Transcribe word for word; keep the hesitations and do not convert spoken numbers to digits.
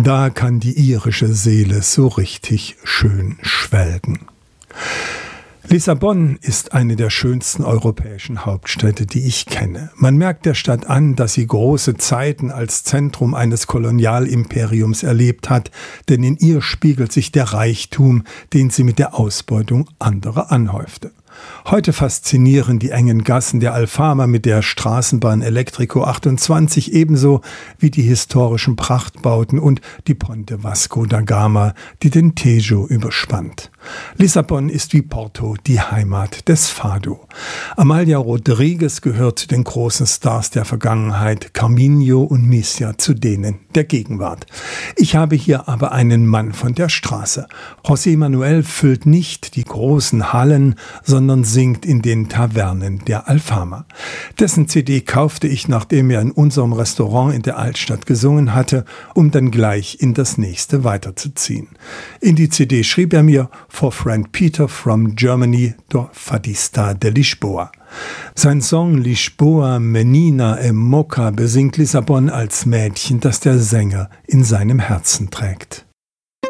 Da kann die irische Seele so richtig schön schwelgen. Lissabon ist eine der schönsten europäischen Hauptstädte, die ich kenne. Man merkt der Stadt an, dass sie große Zeiten als Zentrum eines Kolonialimperiums erlebt hat, denn in ihr spiegelt sich der Reichtum, den sie mit der Ausbeutung anderer anhäufte. Heute faszinieren die engen Gassen der Alfama mit der Straßenbahn Elétrico achtundzwanzig ebenso wie die historischen Prachtbauten und die Ponte Vasco da Gama, die den Tejo überspannt. Lissabon ist wie Porto die Heimat des Fado. Amalia Rodrigues gehört zu den großen Stars der Vergangenheit, Carminho und Misia zu denen der Gegenwart. Ich habe hier aber einen Mann von der Straße. José Manuel füllt nicht die großen Hallen, sondern singt in den Tavernen der Alfama. Dessen C D kaufte ich, nachdem er in unserem Restaurant in der Altstadt gesungen hatte, um dann gleich in das nächste weiterzuziehen. In die C D schrieb er mir: For friend Peter from Germany, do Fadista de Lisboa. Sein Song Lisboa, Menina e Moca besingt Lissabon als Mädchen, das der Sänger in seinem Herzen trägt.